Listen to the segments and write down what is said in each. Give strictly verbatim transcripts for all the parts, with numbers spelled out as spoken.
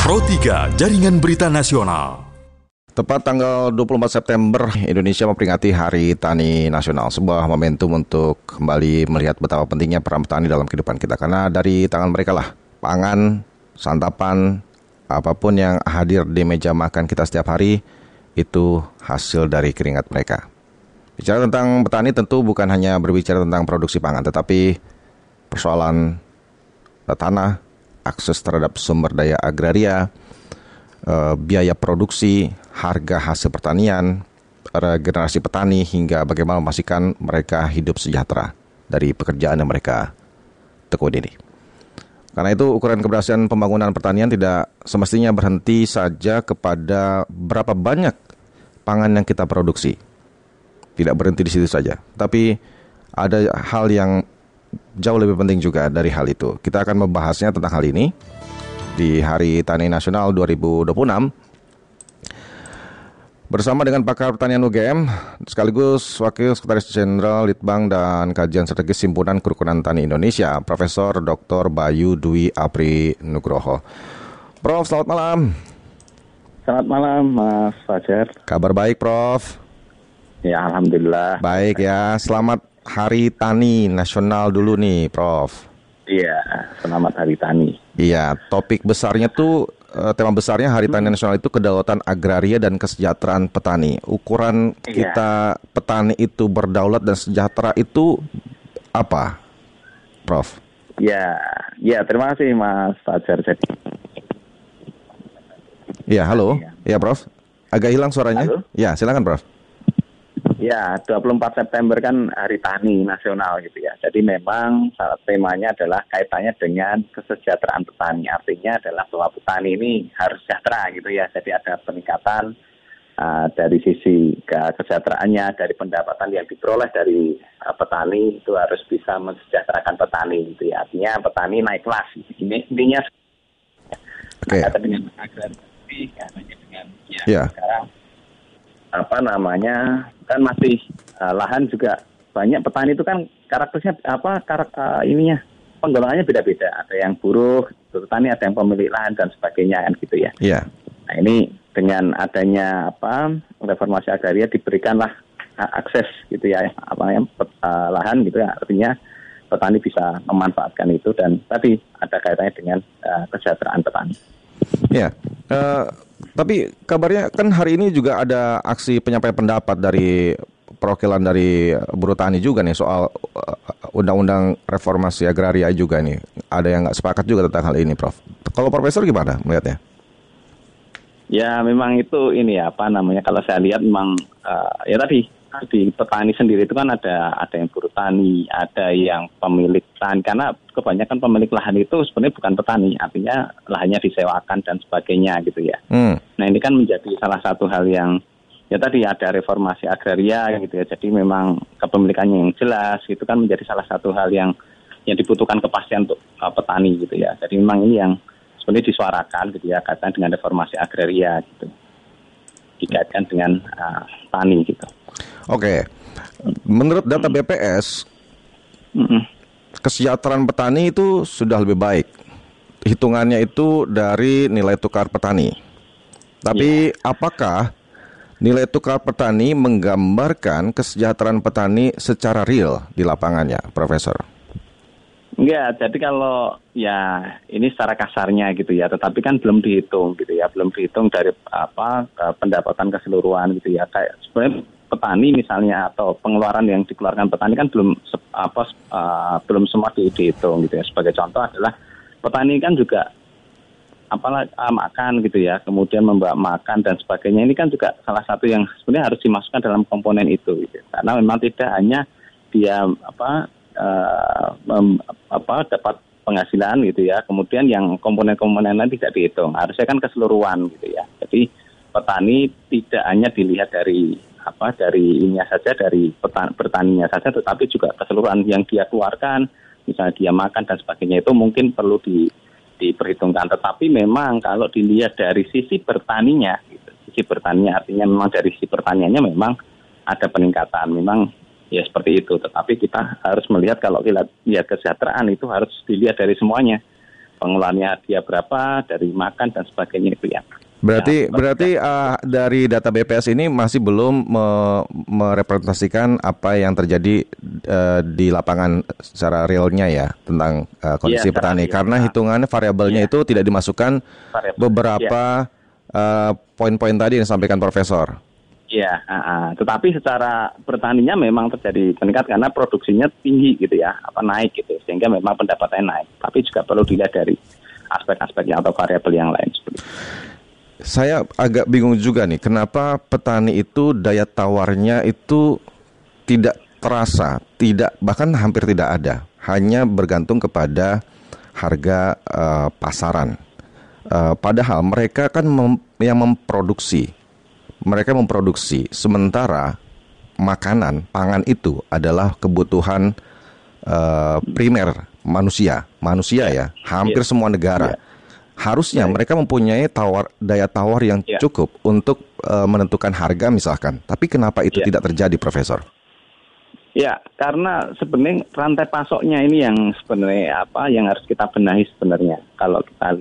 Pro tiga, Jaringan Berita Nasional. Tepat tanggal dua puluh empat September, Indonesia memperingati Hari Tani Nasional. Sebuah momentum untuk kembali melihat betapa pentingnya peran petani dalam kehidupan kita. Karena dari tangan mereka lah, pangan, santapan, apapun yang hadir di meja makan kita setiap hari, itu hasil dari keringat mereka. Bicara tentang petani tentu bukan hanya berbicara tentang produksi pangan, tetapi persoalan tanah, akses terhadap sumber daya agraria, biaya produksi, harga hasil pertanian, regenerasi petani, hingga bagaimana memastikan mereka hidup sejahtera dari pekerjaan yang mereka tekuni ini. Karena itu ukuran keberhasilan pembangunan pertanian tidak semestinya berhenti saja kepada berapa banyak pangan yang kita produksi. Tidak berhenti di situ saja, tapi ada hal yang jauh lebih penting juga dari hal itu. Kita akan membahasnya tentang hal ini di Hari Tani Nasional dua ribu dua puluh enam bersama dengan pakar pertanian U G M sekaligus Wakil Sekretaris Jenderal Litbang dan Kajian Strategis Himpunan Kerukunan Tani Indonesia, Profesor Doktor Bayu Dwi Apri Nugroho. Prof, selamat malam. Selamat malam, Mas Fajar. Kabar baik, Prof? Ya, alhamdulillah. Baik ya, selamat Hari Tani Nasional dulu nih, Prof. Iya, selamat Hari Tani. Iya, topik besarnya tuh, tema besarnya Hari Tani Nasional itu kedaulatan agraria dan kesejahteraan petani. Ukuran iya. kita petani itu berdaulat dan sejahtera itu apa, Prof? Ya, ya terima kasih Mas Fajar. Jadi, ya, halo, ya Prof. Agak hilang suaranya. Halo? Ya, silakan Prof. Ya, dua puluh empat September kan Hari Tani Nasional gitu ya. Jadi memang salah temanya adalah kaitannya dengan kesejahteraan petani. Artinya adalah bahwa petani ini harus sejahtera gitu ya. Jadi ada peningkatan uh, dari sisi kesejahteraannya, dari pendapatan yang diperoleh dari uh, petani itu harus bisa mensejahterakan petani gitu ya. Artinya petani naik kelas. Ini intinya okay. Kata dengan agraria, katanya dengan ya, yeah. sekarang apa namanya kan masih uh, lahan juga banyak. Petani itu kan karakternya apa karakter uh, ininya penggolongannya beda-beda, ada yang buruh petani, ada yang pemilik lahan dan sebagainya kan gitu ya. Iya. Yeah. Nah ini dengan adanya apa reformasi agraria diberikanlah uh, akses gitu ya apa namanya uh, lahan gitu ya, artinya petani bisa memanfaatkan itu dan tadi ada kaitannya dengan uh, kesejahteraan petani. Iya. Yeah. Uh... Tapi kabarnya kan hari ini juga ada aksi penyampaian pendapat dari perwakilan dari buruh tani juga nih soal undang-undang reformasi agraria juga nih. Ada yang nggak sepakat juga tentang hal ini, Prof. Kalau Profesor gimana melihatnya? Ya memang itu ini ya, apa namanya kalau saya lihat memang uh, ya tadi di petani sendiri itu kan ada ada yang buruh tani, ada yang pemilik lahan, karena kebanyakan pemilik lahan itu sebenarnya bukan petani, artinya lahannya disewakan dan sebagainya gitu ya. Hmm. Nah ini kan menjadi salah satu hal yang ya tadi ada reformasi agraria gitu ya. Jadi memang kepemilikannya yang jelas itu kan menjadi salah satu hal yang yang dibutuhkan kepastian untuk uh, petani gitu ya. Jadi memang ini yang sebenarnya disuarakan gitu ya, kaitan dengan reformasi agraria gitu, dikaitkan dengan uh, tani gitu. Oke, menurut data B P S, mm-hmm. kesejahteraan petani itu sudah lebih baik. Hitungannya itu dari nilai tukar petani. Tapi yeah. apakah nilai tukar petani menggambarkan kesejahteraan petani secara real di lapangannya, Profesor? Enggak, jadi kalau ya ini secara kasarnya gitu ya, tetapi kan belum dihitung gitu ya, belum dihitung dari apa pendapatan keseluruhan gitu ya. Kayak sebenarnya petani misalnya atau pengeluaran yang dikeluarkan petani kan belum apa uh, belum semua dihitung gitu ya. Sebagai contoh adalah petani kan juga apalah uh, makan gitu ya, kemudian membawa makan dan sebagainya. Ini kan juga salah satu yang sebenarnya harus dimasukkan dalam komponen itu gitu. Karena memang tidak hanya dia apa Uh, mem, apa dapat penghasilan gitu ya, kemudian yang komponen-komponen lain tidak dihitung, harusnya kan keseluruhan gitu ya. Jadi petani tidak hanya dilihat dari apa dari ininya saja, dari petan, bertaninya saja, tetapi juga keseluruhan yang dia keluarkan, misalnya dia makan dan sebagainya, itu mungkin perlu di, diperhitungkan. Tetapi memang kalau dilihat dari sisi bertaninya gitu, sisi bertaninya artinya memang dari sisi pertaniannya memang ada peningkatan, memang ya seperti itu. Tetapi kita harus melihat kalau kita lihat kesejahteraan itu harus dilihat dari semuanya. pengeluarannya dia berapa dari makan dan sebagainya itu ya. Berarti Ya, berarti uh, dari data B P S ini masih belum me- merepresentasikan apa yang terjadi uh, di lapangan secara realnya ya tentang uh, kondisi ya, petani. ya, Karena ya. hitungannya variabelnya Ya. itu tidak dimasukkan Variabel. beberapa ya. uh, poin-poin tadi yang disampaikan Profesor. Iya, uh, uh. tetapi secara bertaninya memang terjadi meningkat karena produksinya tinggi gitu ya, apa naik gitu, sehingga memang pendapatannya naik. Tapi juga perlu dilihat dari aspek-aspek yang atau variabel yang lain seperti itu. Saya agak bingung juga nih, kenapa petani itu daya tawarnya itu tidak terasa, tidak bahkan hampir tidak ada, hanya bergantung kepada harga uh, pasaran. Uh, padahal mereka kan mem- yang memproduksi, mereka memproduksi, sementara makanan, pangan itu adalah kebutuhan uh, primer manusia, manusia ya, hampir yeah. semua negara. Yeah. Harusnya yeah. mereka mempunyai tawar daya tawar yang yeah. cukup untuk uh, menentukan harga misalkan. Tapi kenapa itu yeah. tidak terjadi, Profesor? Ya, karena sebenarnya rantai pasoknya ini yang sebenarnya apa yang harus kita benahi sebenarnya. Kalau kita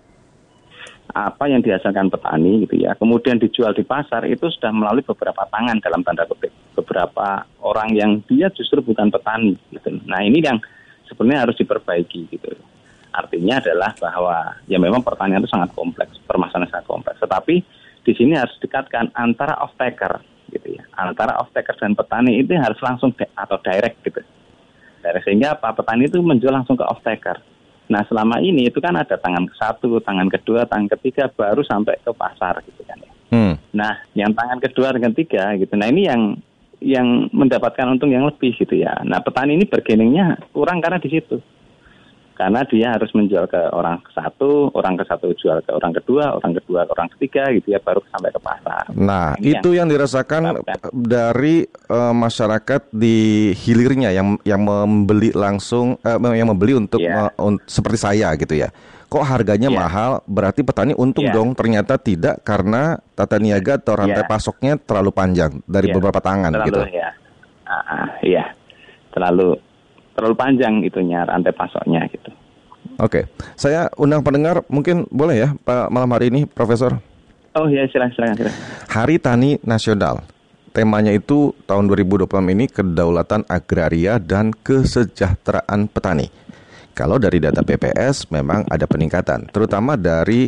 apa yang dihasilkan petani gitu ya, kemudian dijual di pasar itu sudah melalui beberapa tangan dalam tanda kutip, beberapa orang yang dia justru bukan petani gitu. Nah, ini yang sebenarnya harus diperbaiki gitu. Artinya adalah bahwa ya memang pertanian itu sangat kompleks, permasalahan sangat kompleks. Tetapi di sini harus dekatkan antara off-taker gitu ya, antara off-taker dan petani itu harus langsung de- atau direct gitu. Direct, sehingga apa, petani itu menjual langsung ke off-taker. Nah selama ini itu kan ada tangan ke satu, tangan kedua, tangan ketiga, baru sampai ke pasar gitu kan ya. Hmm. Nah yang tangan kedua dan ketiga gitu, nah ini yang yang mendapatkan untung yang lebih gitu ya. Nah petani ini bargainingnya kurang karena di situ. Karena dia harus menjual ke orang ke satu, orang ke satu jual ke orang kedua, orang kedua ke orang ketiga gitu ya, baru sampai ke pasar. Nah, ini itu yang, yang dirasakan dari uh, masyarakat di hilirnya yang yang membeli langsung, uh, yang membeli untuk yeah. uh, un, seperti saya gitu ya. Kok harganya yeah. mahal? Berarti petani untung yeah. dong. Ternyata tidak, karena tata niaga atau rantai yeah. pasoknya terlalu panjang dari yeah. beberapa tangan terlalu, gitu. Ya. Uh, uh, iya, terlalu. terlalu panjang itunya rantai pasoknya gitu. Oke, saya undang pendengar, mungkin boleh ya Pak malam hari ini, Profesor? Oh ya, silakan, silakan, silakan. Hari Tani Nasional. Temanya itu tahun dua ribu dua puluh enam ini kedaulatan agraria dan kesejahteraan petani. Kalau dari data B P S memang ada peningkatan, terutama dari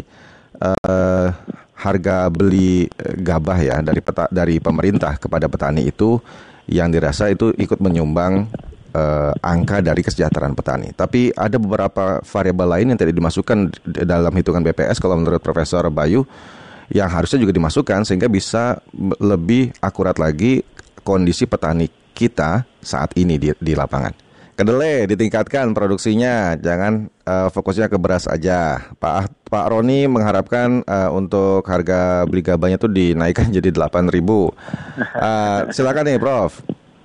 uh, harga beli gabah ya dari peta, dari pemerintah kepada petani itu yang dirasa itu ikut menyumbang Uh, angka dari kesejahteraan petani. Tapi ada beberapa variabel lain yang tidak dimasukkan dalam hitungan B P S kalau menurut Profesor Bayu, yang harusnya juga dimasukkan sehingga bisa lebih akurat lagi kondisi petani kita saat ini di, di lapangan. Kedelai ditingkatkan produksinya, jangan uh, fokusnya ke beras aja. Pak Pak Roni mengharapkan uh, untuk harga beli gabahnya itu dinaikkan jadi delapan ribu. Uh, silakan nih, Prof.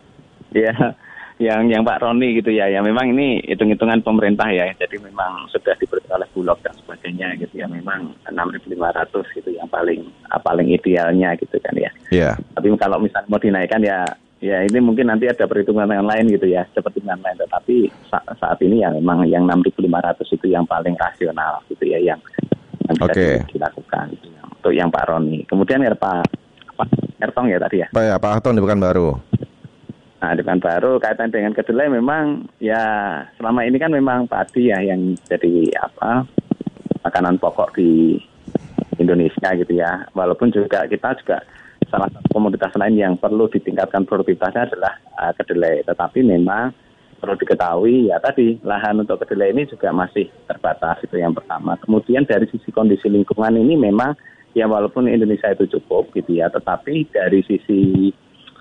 Ya. Yeah. Yang yang Pak Roni gitu ya, ya memang ini hitung-hitungan pemerintah ya, jadi memang sudah diberi oleh Bulog dan sebagainya gitu ya, memang enam ribu lima ratus gitu yang paling paling idealnya gitu kan ya. Iya. Yeah. Tapi kalau misalnya mau dinaikkan ya, ya ini mungkin nanti ada perhitungan yang lain gitu ya, seperti yang lain. Tetapi sa- saat ini ya memang yang enam ribu lima ratus itu yang paling rasional gitu ya, yang, yang bisa okay. dilakukan gitu ya, untuk yang Pak Roni. Kemudian ya Pak Pak Ertong ya tadi ya. Pak ya Pak Ertong di Pekanbaru. Nah, di Pekanbaru kaitan dengan kedelai memang ya selama ini kan memang padi ya yang jadi apa makanan pokok di Indonesia gitu ya. Walaupun juga kita juga salah satu komoditas lain yang perlu ditingkatkan produktivitasnya adalah uh, kedelai. Tetapi memang perlu diketahui ya tadi lahan untuk kedelai ini juga masih terbatas, itu yang pertama. Kemudian dari sisi kondisi lingkungan ini memang ya walaupun Indonesia itu cukup gitu ya, tetapi dari sisi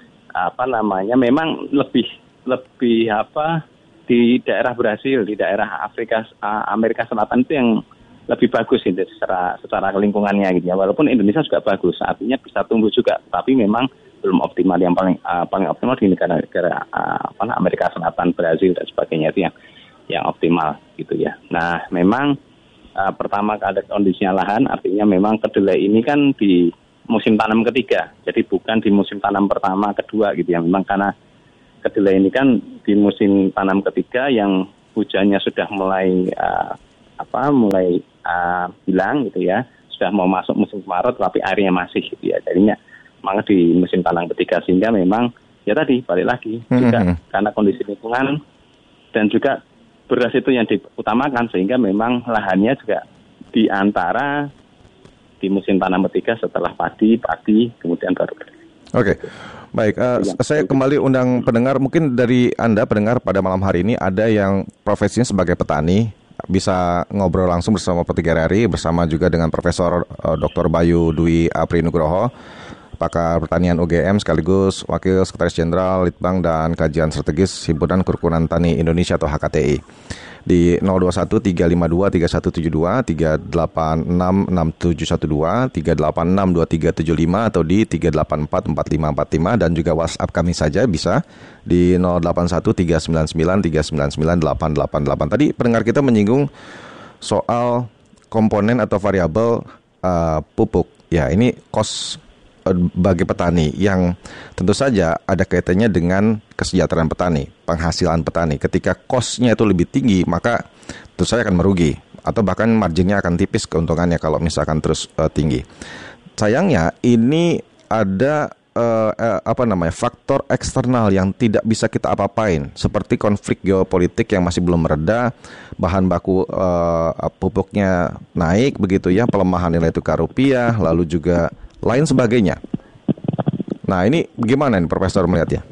apa namanya memang lebih lebih apa di daerah Brasil, di daerah Afrika Amerika Selatan itu yang lebih bagus itu secara secara lingkungannya gitu ya. Walaupun Indonesia juga bagus, artinya bisa tumbuh juga, tapi memang belum optimal. Yang paling uh, paling optimal di negara-negara uh, apa Amerika Selatan, Brasil dan sebagainya itu yang yang optimal gitu ya. Nah, memang uh, pertama ada kondisinya lahan, artinya memang kedelai ini kan di musim tanam ketiga, jadi bukan di musim tanam pertama, kedua gitu ya. Memang karena kedelai ini kan di musim tanam ketiga yang hujannya sudah mulai uh, apa mulai uh, hilang gitu ya, sudah mau masuk musim kemarau tapi airnya masih gitu ya, jadinya maka di musim tanam ketiga, sehingga memang ya tadi balik lagi juga mm-hmm. karena kondisi lingkungan dan juga beras itu yang diutamakan, sehingga memang lahannya juga di antara di musim tanam ketiga setelah padi, padi kemudian baru kedelai. Oke, baik. Uh, saya kembali undang pendengar. Mungkin dari Anda pendengar pada malam hari ini ada yang profesinya sebagai petani, bisa ngobrol langsung bersama Petir R I, bersama juga dengan Profesor uh, Doktor Bayu Dwi Apri Nugroho, pakar pertanian U G M sekaligus Wakil Sekretaris Jenderal Litbang dan Kajian Strategis Himpunan Kerukunan Tani Indonesia atau H K T I. Di nol dua satu tiga lima dua tiga satu tujuh dua, tiga delapan enam enam tujuh satu dua, tiga delapan enam dua tiga tujuh lima atau di tiga delapan empat empat lima empat lima, dan juga WhatsApp kami saja bisa di nol delapan satu tiga sembilan sembilan tiga sembilan sembilan delapan delapan delapan. Tadi pendengar kita menyinggung soal komponen atau variabel uh, pupuk. Ya, ini cost bagi petani yang tentu saja ada kaitannya dengan kesejahteraan petani, penghasilan petani. Ketika cost-nya itu lebih tinggi, maka tentu saja akan merugi atau bahkan marginnya akan tipis keuntungannya kalau misalkan terus uh, tinggi. Sayangnya ini ada uh, uh, apa namanya faktor eksternal yang tidak bisa kita apa-apain, seperti konflik geopolitik yang masih belum mereda, bahan baku uh, pupuknya naik begitu ya, pelemahan nilai tukar rupiah, lalu juga lain sebagainya. Nah, ini gimana nih Profesor melihatnya?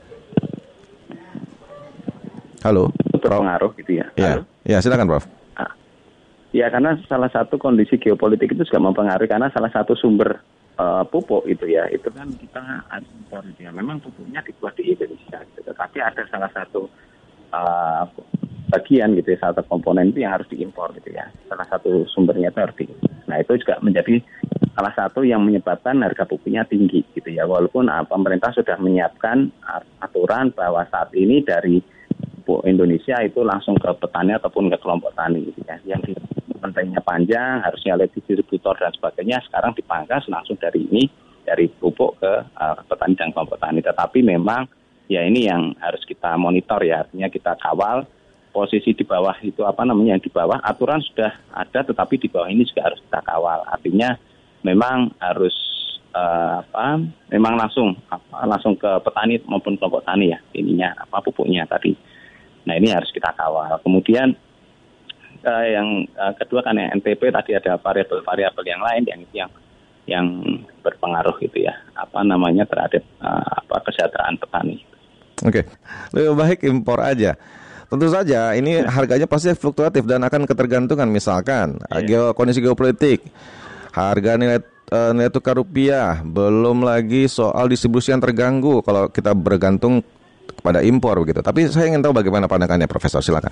Halo, berpengaruh gitu ya. Ya, ya silakan Prof. Ah. Ya, karena salah satu kondisi geopolitik itu juga mempengaruhi, karena salah satu sumber uh, pupuk itu ya, itu kan kita impor ya. Memang pupuknya dibuat di Indonesia, gitu. Tetapi ada salah satu uh, bagian gitu ya, salah satu komponen itu yang harus diimpor gitu ya. Salah satu sumbernya itu harus diimpor. Nah, itu juga menjadi salah satu yang menyebabkan harga pupuknya tinggi gitu ya. Walaupun uh, pemerintah sudah menyiapkan aturan bahwa saat ini dari pupuk Indonesia itu langsung ke petani ataupun ke kelompok tani gitu ya. Yang pentingnya panjang, harusnya lewat distributor dan sebagainya, sekarang dipangkas langsung dari ini, dari pupuk ke uh, petani dan kelompok tani. Tetapi memang ya ini yang harus kita monitor ya, artinya kita kawal posisi di bawah itu apa namanya, di bawah aturan sudah ada, tetapi di bawah ini juga harus kita kawal. Artinya memang harus uh, apa? Memang langsung apa, langsung ke petani maupun kelompok tani ya, ininya apa pupuknya tadi. Nah, ini harus kita kawal. Kemudian uh, yang uh, kedua kan yang N T P tadi ada variabel-variabel yang lain yang yang yang berpengaruh gitu ya. Apa namanya terhadap uh, apa kesejahteraan petani. Oke. Lebih baik impor aja. Tentu saja ini harganya pasti fluktuatif dan akan ketergantungan, misalkan yeah. kondisi geopolitik, harga nilai uh, nilai tukar rupiah, belum lagi soal distribusi yang terganggu kalau kita bergantung kepada impor begitu. Tapi saya ingin tahu bagaimana pandangannya Profesor, silakan.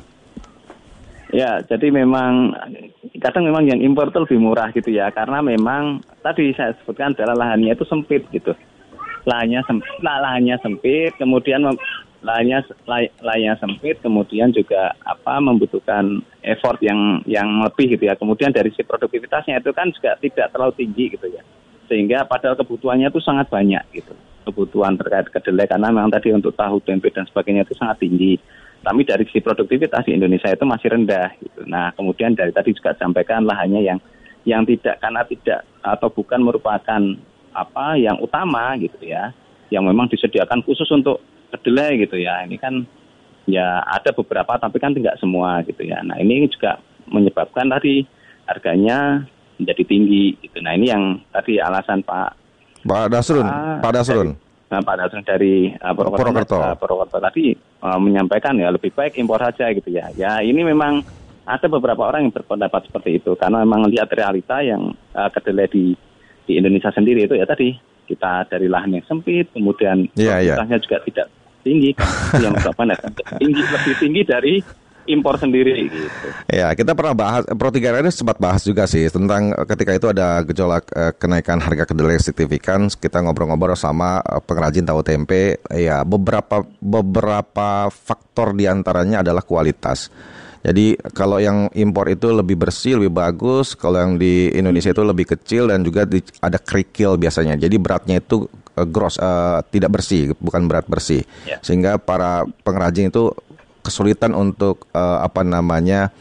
Ya, jadi memang kadang memang yang impor itu lebih murah gitu ya, karena memang tadi saya sebutkan adalah lahannya itu sempit gitu. Lahannya sempit, lahannya sempit, kemudian mem- lahannya lahannya sempit, kemudian juga apa membutuhkan effort yang yang lebih gitu ya. Kemudian dari sisi produktivitasnya itu kan juga tidak terlalu tinggi gitu ya. Sehingga padahal kebutuhannya itu sangat banyak gitu. Kebutuhan terkait kedelai karena memang tadi untuk tahu, tempe dan sebagainya itu sangat tinggi. Tapi dari sisi produktivitas di Indonesia itu masih rendah gitu. Nah, kemudian dari tadi juga sampaikan lahannya yang yang tidak karena tidak atau bukan merupakan apa yang utama gitu ya. Yang memang disediakan khusus untuk kedelai gitu ya. Ini kan ya ada beberapa tapi kan tidak semua gitu ya. Nah, ini juga menyebabkan tadi harganya menjadi tinggi gitu. Nah, ini yang tadi alasan Pak Pak Dasrun, Pak, Pak Dasrun. Dari, nah, Pak Dasrun dari uh, Purwokerto, uh, Purwokerto tadi uh, menyampaikan ya lebih baik impor saja gitu ya. Ya, ini memang ada beberapa orang yang berpendapat seperti itu karena memang lihat realita yang uh, kedelai di di Indonesia sendiri itu ya tadi kita dari lahan yang sempit, kemudian yeah, produktivitasnya yeah. juga tidak tinggi, yang menyebabkan tinggi lebih tinggi dari impor sendiri gitu. Ya, kita pernah bahas, Pro tiga R I sempat bahas juga sih tentang ketika itu ada gejolak eh, kenaikan harga kedelai signifikan. Kita ngobrol-ngobrol sama eh, pengrajin tahu tempe. Ya, beberapa beberapa faktor diantaranya adalah kualitas. Jadi kalau yang impor itu lebih bersih, lebih bagus. Kalau yang di Indonesia itu lebih kecil dan juga di, ada kerikil biasanya. Jadi beratnya itu uh, gross, uh, tidak bersih, bukan berat bersih. Yeah. Sehingga para pengrajin itu kesulitan untuk uh, apa namanya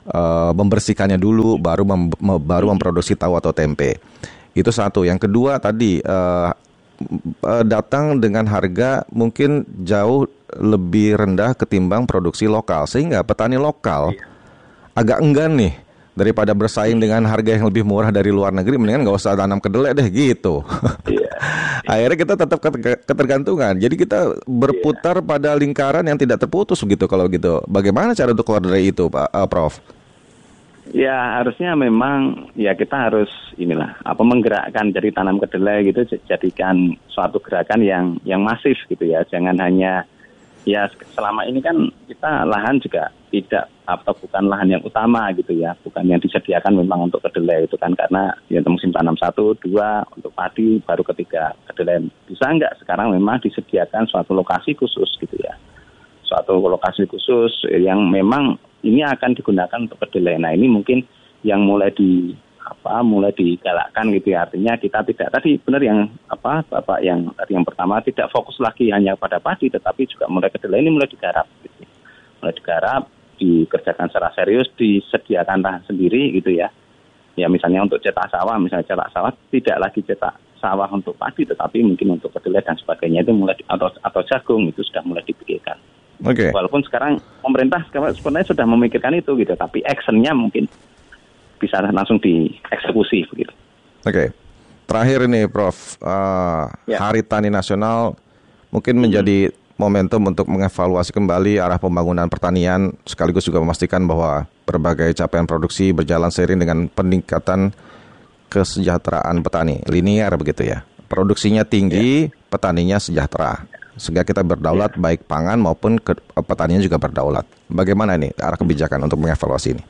uh, membersihkannya dulu, baru mem- mem- baru memproduksi tahu atau tempe. Itu satu. Yang kedua tadi uh, uh, datang dengan harga mungkin jauh lebih rendah ketimbang produksi lokal, sehingga petani lokal agak enggan nih. Daripada bersaing dengan harga yang lebih murah dari luar negeri, mendingan nggak usah tanam kedelai deh gitu. Yeah. Akhirnya kita tetap ketergantungan. Jadi kita berputar yeah. pada lingkaran yang tidak terputus begitu kalau gitu. Bagaimana cara untuk keluar dari itu, Pak uh, Prof? Ya harusnya memang ya kita harus inilah apa menggerakkan dari tanam kedelai gitu, jadikan suatu gerakan yang yang masif gitu ya. Jangan hanya ya selama ini kan kita lahan juga tidak atau bukan lahan yang utama gitu ya, bukan yang disediakan memang untuk kedelai itu kan, karena ya musim tanam satu, dua untuk padi, baru ketiga kedelai. Bisa enggak sekarang memang disediakan suatu lokasi khusus gitu ya, suatu lokasi khusus yang memang ini akan digunakan untuk kedelai. Nah ini mungkin yang mulai di apa mulai digalakkan gitu ya, artinya kita tidak tadi benar yang apa bapak yang tadi yang pertama tidak fokus lagi hanya pada padi, tetapi juga mulai kedelai ini mulai digarap gitu. Mulai digarap, dikerjakan secara serius, disediakan lahan sendiri gitu ya. Ya misalnya untuk cetak sawah, misalnya cetak sawah tidak lagi cetak sawah untuk padi, tetapi mungkin untuk kedelai dan sebagainya itu mulai atau atau jagung itu sudah mulai dipikirkan. Oke. Okay. Walaupun sekarang pemerintah sebenarnya sudah memikirkan itu gitu, tapi actionnya mungkin bisa langsung dieksekusi begitu. Oke. Okay. Terakhir ini Prof, uh, ya. Hari Tani Nasional mungkin hmm. menjadi momentum untuk mengevaluasi kembali arah pembangunan pertanian, sekaligus juga memastikan bahwa berbagai capaian produksi berjalan seiring dengan peningkatan kesejahteraan petani, linear begitu ya. Produksinya tinggi, ya. Petaninya sejahtera, sehingga kita berdaulat ya. Baik pangan maupun ke, petaninya juga berdaulat. Bagaimana ini arah kebijakan untuk mengevaluasi ini?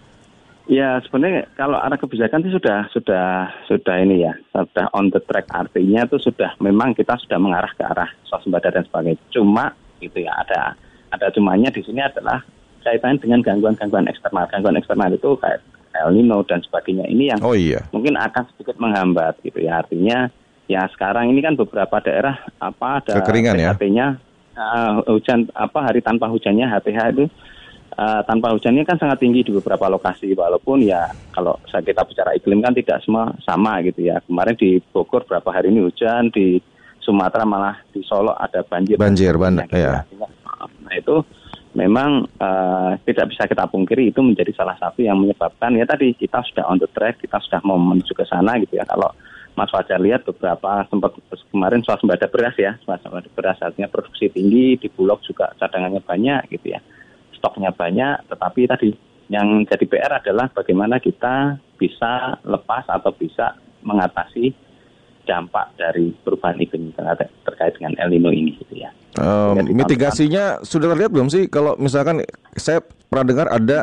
Ya sebenarnya kalau arah kebijakan itu sudah sudah sudah ini ya sudah on the track, artinya itu sudah memang kita sudah mengarah ke arah swasembada dan sebagainya. Cuma gitu ya ada ada cumanya di sini adalah kaitannya dengan gangguan-gangguan eksternal. Gangguan eksternal itu kayak El Nino dan sebagainya ini yang oh, iya. mungkin akan sedikit menghambat gitu ya. Artinya ya sekarang ini kan beberapa daerah apa ada kekeringan ya. Artinya uh, hujan apa hari tanpa hujannya H T H itu Uh, tanpa hujannya kan sangat tinggi di beberapa lokasi, walaupun ya kalau kita bicara iklim kan tidak semua sama gitu ya. Kemarin di Bogor berapa hari ini hujan, di Sumatera malah di Solo ada banjir. Banjir, banjir gitu ya. Nah itu memang uh, tidak bisa kita pungkiri, itu menjadi salah satu yang menyebabkan ya tadi kita sudah on the track, kita sudah mau menuju ke sana gitu ya. Kalau Mas Fajar lihat beberapa sempat kemarin swasembada beras ya, swasembada beras artinya produksi tinggi, di Bulog juga cadangannya banyak gitu ya. Stoknya banyak, tetapi tadi yang jadi P R adalah bagaimana kita bisa lepas atau bisa mengatasi dampak dari perubahan iklim terkait dengan El Nino ini gitu ya. Um, mitigasinya sudah terlihat belum sih? Kalau misalkan saya pernah dengar ada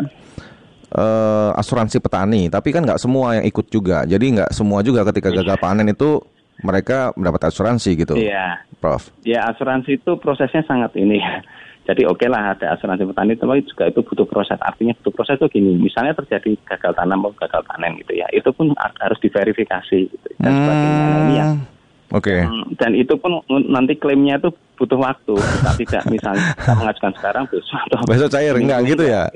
uh, asuransi petani, tapi kan nggak semua yang ikut juga. Jadi nggak semua juga ketika gagal panen itu mereka mendapat asuransi gitu. Iya, Prof. Ya asuransi itu prosesnya sangat ini. Jadi oke okay lah ada asuransi petani, tapi juga itu butuh proses. Artinya butuh proses itu gini, misalnya terjadi gagal tanam atau gagal panen gitu ya, itu pun harus diverifikasi gitu, dan hmm, sebagainya. Nah, ini ya. Oke. Okay. Dan itu pun nanti klaimnya itu butuh waktu. Kita tidak misalnya kita mengajukan sekarang besok atau besok cair enggak gitu ya.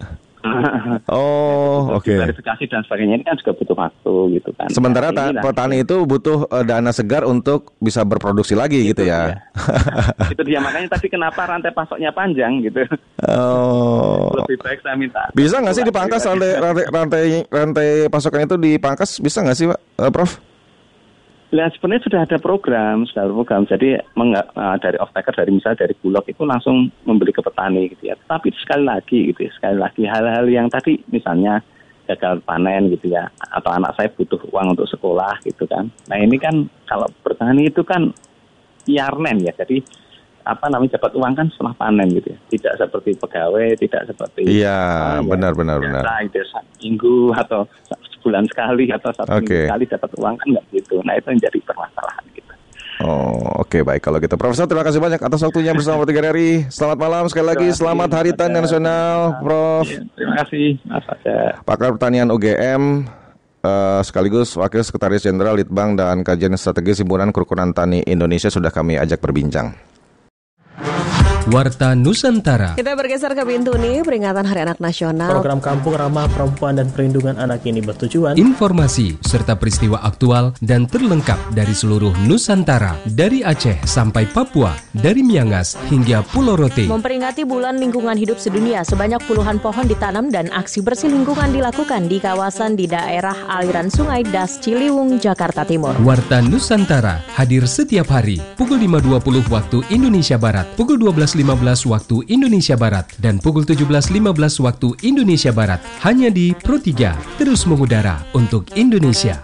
Oh, oke. Okay. Verifikasi dan sebagainya ini kan juga butuh waktu gitu kan. Sementara ta- petani itu butuh uh, dana segar untuk bisa berproduksi lagi itu gitu ya. Dia. Itu dia makanya tadi kenapa rantai pasoknya panjang gitu. Oh. Lebih baik saya minta. Bisa nggak sih dipangkas rantai, rantai rantai rantai pasokan itu dipangkas, bisa nggak sih Pak, uh, Prof? Ya sebenarnya sudah ada program, sudah ada program. Jadi meng, uh, dari off-taker, dari misalnya dari Bulog itu langsung membeli ke petani gitu ya. Tapi sekali lagi gitu ya, sekali lagi hal-hal yang tadi misalnya gagal panen gitu ya, atau anak saya butuh uang untuk sekolah gitu kan. Nah ini kan kalau bertani itu kan yarnen ya, jadi apa namanya dapat uang kan setelah panen gitu ya. Tidak seperti pegawai, tidak seperti iya uh, benar ya, benar benar. Gitu, minggu atau sebulan sekali atau satu okay. minggu sekali dapat uang kan nggak gitu. Nah itu yang jadi permasalahan gitu. Oh oke okay, baik kalau gitu Profesor, terima kasih banyak atas waktunya bersama Tiga R I. Selamat malam sekali lagi, selamat Hari Tani Nasional Prof. Ya, terima kasih Mas Fajar. Pakar Pertanian U G M uh, sekaligus Wakil Sekretaris Jenderal Litbang dan Kajian Strategi Himpunan Kerukunan Tani Indonesia sudah kami ajak berbincang. Warta Nusantara. Kita bergeser ke Bintuni, peringatan Hari Anak Nasional. Program Kampung Ramah Perempuan dan Perlindungan Anak ini bertujuan Informasi serta peristiwa aktual dan terlengkap dari seluruh Nusantara, dari Aceh sampai Papua, dari Miangas hingga Pulau Rote. Memperingati Bulan Lingkungan Hidup Sedunia, sebanyak puluhan pohon ditanam dan aksi bersih lingkungan dilakukan di kawasan di daerah aliran Sungai Das Ciliwung, Jakarta Timur. Warta Nusantara hadir setiap hari pukul lima dua puluh waktu Indonesia Barat, pukul dua belas lima belas waktu Indonesia Barat, dan pukul tujuh belas lima belas waktu Indonesia Barat. Hanya di Pro tiga, terus mengudara untuk Indonesia.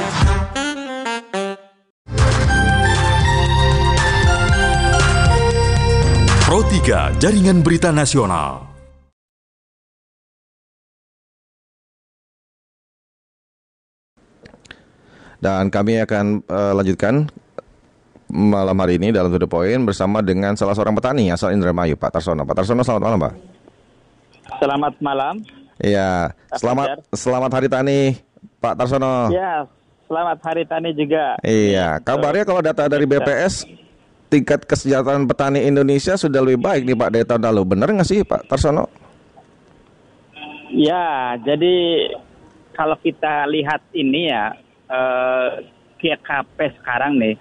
Pro tiga, Jaringan Berita Nasional. Dan kami akan uh, lanjutkan malam hari ini dalam To The Point bersama dengan salah seorang petani asal Indramayu, Pak Tarsono. Pak Tarsono, selamat malam, Pak. Selamat malam. Iya, selamat selamat Hari Tani, Pak Tarsono. Ya, selamat Hari Tani juga. Iya, kabarnya kalau data dari B P S, tingkat kesejahteraan petani Indonesia sudah lebih baik nih Pak dari tahun lalu. Benar nggak sih Pak Tarsono? Ya, jadi kalau kita lihat ini ya, eh, G K P sekarang nih,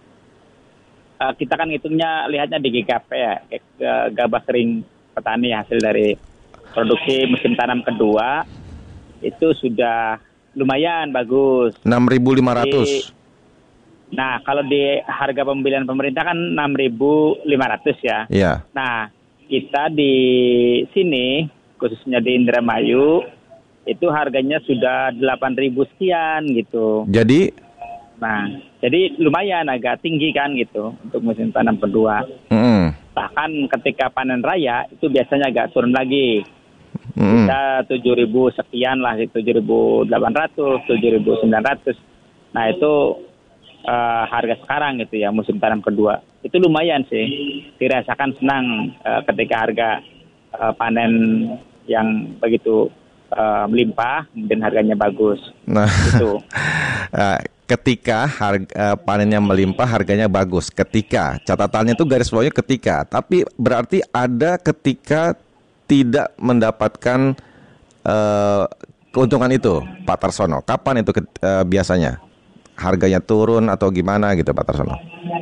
eh, kita kan hitungnya lihatnya di G K P ya, gabah kering petani hasil dari produksi musim tanam kedua itu sudah lumayan bagus. enam ribu lima ratus. Nah, kalau di harga pembelian pemerintah kan enam ribu lima ratus ya. Iya. Nah, kita di sini, khususnya di Indramayu, itu harganya sudah delapan ribu sekian gitu. Jadi? Nah, jadi lumayan agak tinggi kan gitu untuk musim tanam kedua. Mm. Bahkan ketika panen raya itu biasanya agak turun lagi. Mm. Kita tujuh ribu sekian lah, tujuh ribu delapan ratus, tujuh ribu sembilan ratus. Nah, itu uh, harga sekarang gitu ya, musim tanam kedua. Itu lumayan sih, dirasakan senang uh, ketika harga uh, panen yang begitu uh, melimpah, kemudian harganya bagus. Nah, gitu. uh, ketika harga uh, panennya melimpah, harganya bagus. Ketika, catatannya itu garis bawahnya ketika. Tapi berarti ada ketika tidak mendapatkan uh, keuntungan itu, Pak Tarsono. Kapan itu uh, biasanya? Harganya turun atau gimana gitu, Pak Tarsono?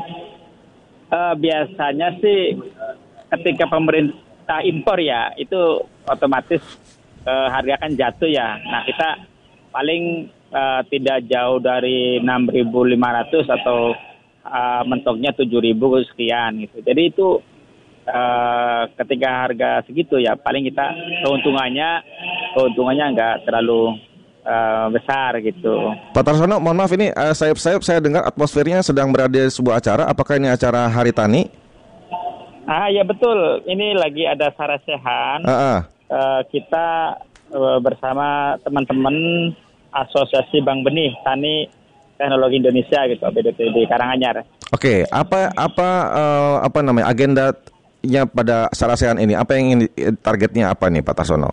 Uh, biasanya sih ketika pemerintah impor ya, itu otomatis uh, harga kan jatuh ya. Nah, kita paling uh, tidak jauh dari enam ribu lima ratus atau uh, mentoknya tujuh ribu sekian gitu. Jadi itu Uh, ketika harga segitu ya paling kita keuntungannya keuntungannya nggak terlalu uh, besar gitu. Pak Tarsono, mohon maaf ini uh, sayap-sayap saya dengar atmosfernya sedang berada di sebuah acara. Apakah ini acara Hari Tani? Ah ya betul, ini lagi ada sarasehan. Uh-uh. Uh, kita uh, bersama teman-teman Asosiasi Bank Benih Tani Teknologi Indonesia gitu, A B D T di Karanganyar. Oke, okay. apa apa uh, apa namanya agenda nya pada sarasehan ini, apa yang ingin targetnya apa nih Pak Tarsono?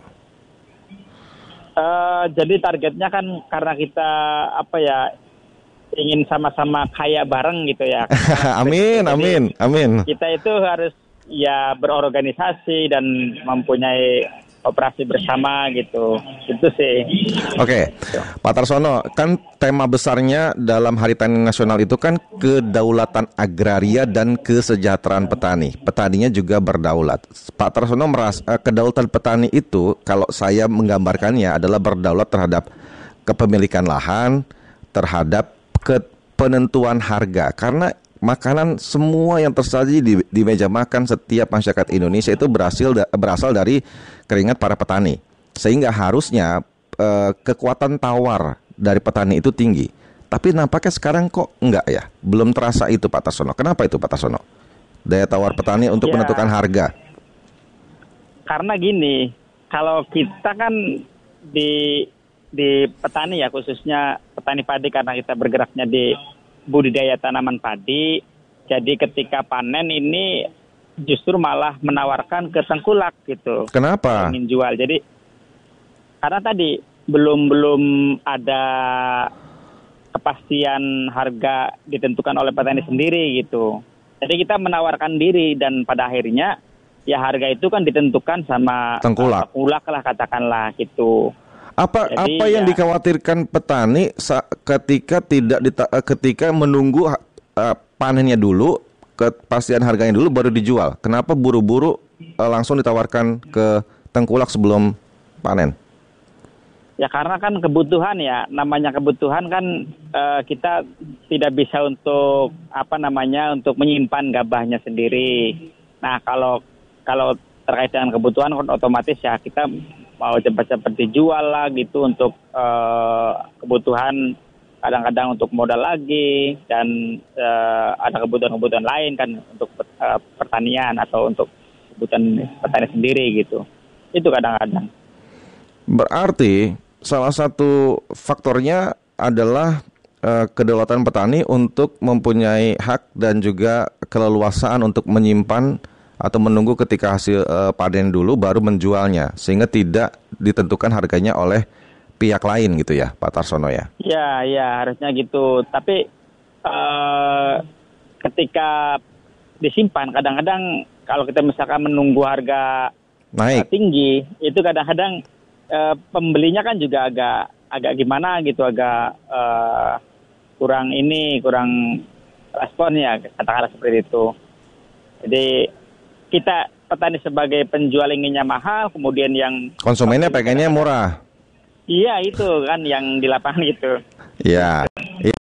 Uh, jadi targetnya kan karena kita apa ya ingin sama-sama kaya bareng gitu ya. Amin, jadi, amin, amin. Kita itu harus ya berorganisasi dan mempunyai operasi bersama gitu. Itu sih. Oke, okay. Pak Tarsono, kan tema besarnya dalam Hari Tani Nasional itu kan kedaulatan agraria dan kesejahteraan petani. Petaninya juga berdaulat. Pak Tarsono merasa kedaulatan petani itu, kalau saya menggambarkannya adalah berdaulat terhadap kepemilikan lahan, terhadap ke penentuan harga. Karena makanan semua yang tersaji di, di meja makan setiap masyarakat Indonesia itu berhasil berasal dari keringat para petani. Sehingga harusnya eh, kekuatan tawar dari petani itu tinggi. Tapi nampaknya sekarang kok enggak ya? Belum terasa itu Pak Tarsono. Kenapa itu Pak Tarsono? Daya tawar petani untuk ya, menentukan harga. Karena gini, kalau kita kan di di petani ya, khususnya petani padi karena kita bergeraknya di budidaya tanaman padi, jadi ketika panen ini justru malah menawarkan ke tengkulak gitu. Kenapa? Ingin jual. Jadi karena tadi belum belum ada kepastian harga ditentukan oleh petani sendiri gitu. Jadi kita menawarkan diri dan pada akhirnya ya harga itu kan ditentukan sama Tengkulak. uh, tengkulak lah katakanlah gitu. Apa Jadi, apa yang ya, dikhawatirkan petani sa- ketika tidak dita- ketika menunggu uh, panennya dulu, kepastian harganya dulu baru dijual. Kenapa buru-buru uh, langsung ditawarkan ke tengkulak sebelum panen? Ya karena kan kebutuhan ya, namanya kebutuhan kan uh, kita tidak bisa untuk apa namanya untuk menyimpan gabahnya sendiri. Nah kalau kalau terkait dengan kebutuhan kan otomatis ya kita mau cepat-cepat dijual lah gitu untuk uh, kebutuhan, kadang-kadang untuk modal lagi dan uh, ada kebutuhan-kebutuhan lain kan untuk uh, pertanian atau untuk kebutuhan petani sendiri gitu. Itu kadang-kadang. Berarti salah satu faktornya adalah uh, kedaulatan petani untuk mempunyai hak dan juga keleluasaan untuk menyimpan atau menunggu ketika hasil uh, panen dulu baru menjualnya, sehingga tidak ditentukan harganya oleh pihak lain gitu ya, Pak Tarsono ya? Ya, ya harusnya gitu. Tapi uh, ketika disimpan, kadang-kadang kalau kita misalkan menunggu harga naik uh, tinggi, itu kadang-kadang uh, pembelinya kan juga agak agak gimana gitu, agak uh, kurang ini, kurang respon ya, katakanlah seperti itu. Jadi kita petani sebagai penjual inginnya mahal, kemudian yang konsumennya pengennya murah. Iya itu kan yang di lapangan gitu. Iya. Ya.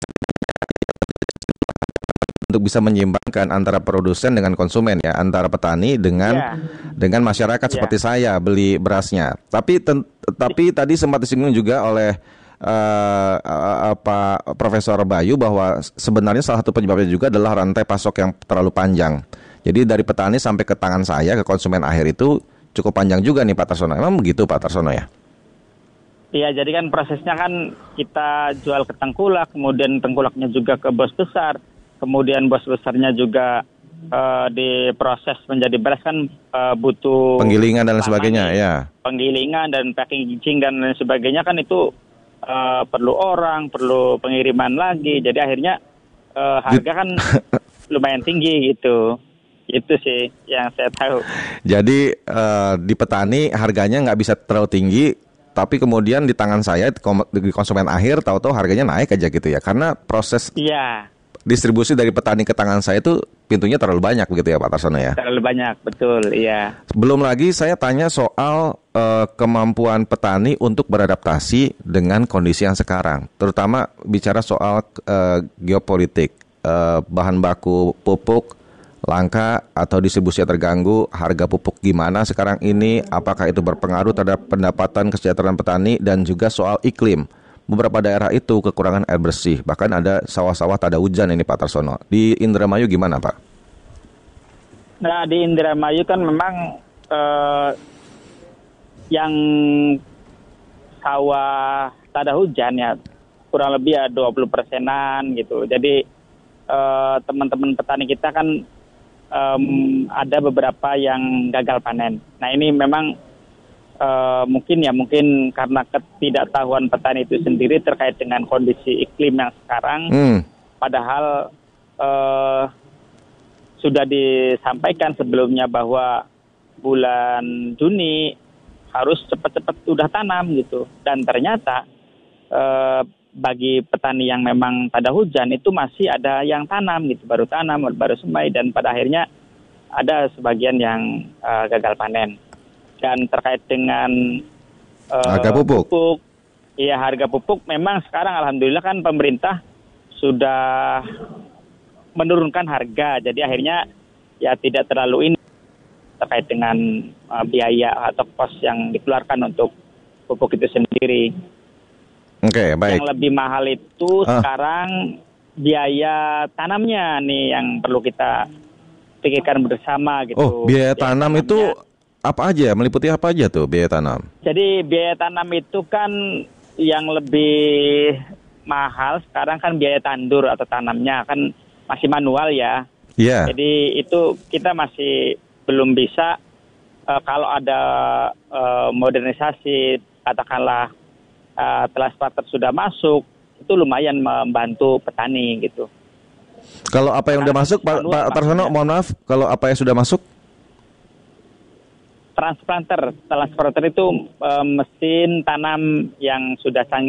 Untuk bisa menyeimbangkan antara produsen dengan konsumen ya, antara petani dengan ya. dengan masyarakat ya. Seperti saya beli berasnya. Tapi ten, tapi tadi sempat disinggung juga oleh uh, uh, Pak Profesor Bayu bahwa sebenarnya salah satu penyebabnya juga adalah rantai pasok yang terlalu panjang. Jadi dari petani sampai ke tangan saya, ke konsumen akhir itu cukup panjang juga nih Pak Tarsono. Emang begitu Pak Tarsono ya? Iya, jadi kan prosesnya kan kita jual ke tengkulak, kemudian tengkulaknya juga ke bos besar, kemudian bos besarnya juga uh, diproses menjadi beras kan uh, butuh penggilingan dan lain sebagainya, ya. Penggilingan dan packaging dan lain sebagainya kan itu uh, perlu orang, perlu pengiriman lagi. Jadi akhirnya uh, harga kan lumayan tinggi gitu. Itu sih yang saya tahu. Jadi uh, di petani harganya nggak bisa terlalu tinggi, tapi kemudian di tangan saya di konsumen akhir tahu-tahu harganya naik aja gitu ya. Karena proses iya. distribusi dari petani ke tangan saya itu pintunya terlalu banyak begitu ya Pak Tarsono ya. Terlalu banyak, betul, iya. Belum lagi saya tanya soal uh, kemampuan petani untuk beradaptasi dengan kondisi yang sekarang, terutama bicara soal uh, geopolitik, uh, bahan baku pupuk langka atau distribusi terganggu, harga pupuk gimana sekarang ini, apakah itu berpengaruh terhadap pendapatan kesejahteraan petani, dan juga soal iklim. Beberapa daerah itu kekurangan air bersih, bahkan ada sawah-sawah tak ada hujan ini Pak Tarsono. Di Indramayu gimana Pak? Nah di Indramayu kan memang eh, yang sawah tak ada hujan ya kurang lebih ya dua puluh persenan gitu. Jadi eh, teman-teman petani kita kan Um, ada beberapa yang gagal panen. Nah ini memang uh, mungkin ya mungkin karena ketidaktahuan petani itu sendiri terkait dengan kondisi iklim yang sekarang. Hmm. Padahal uh, sudah disampaikan sebelumnya bahwa bulan Juni harus cepat-cepat udah tanam gitu. Dan ternyata uh, bagi petani yang memang pada hujan itu masih ada yang tanam gitu, baru tanam, baru semai, dan pada akhirnya ada sebagian yang uh, gagal panen. Dan terkait dengan uh, harga pupuk, pupuk, ya harga pupuk memang sekarang alhamdulillah kan pemerintah sudah menurunkan harga, jadi akhirnya ya tidak terlalu ini terkait dengan uh, biaya atau kos yang dikeluarkan untuk pupuk itu sendiri. Oke, okay, baik. Yang lebih mahal itu ah. sekarang biaya tanamnya nih yang perlu kita pikirkan bersama gitu. Oh, biaya, biaya tanam tanamnya, itu apa aja? Meliputi apa aja tuh biaya tanam? Jadi biaya tanam itu kan yang lebih mahal sekarang kan biaya tandur atau tanamnya kan masih manual ya. Iya. Yeah. Jadi itu kita masih belum bisa uh, kalau ada uh, modernisasi katakanlah Uh, transporter sudah masuk, itu lumayan membantu petani gitu. Kalau apa yang sudah masuk, Pak Pak Tarsono, mohon maaf, kalau apa yang sudah masuk? transplanter. Transplanter itu e, mesin tanam yang sudah canggih.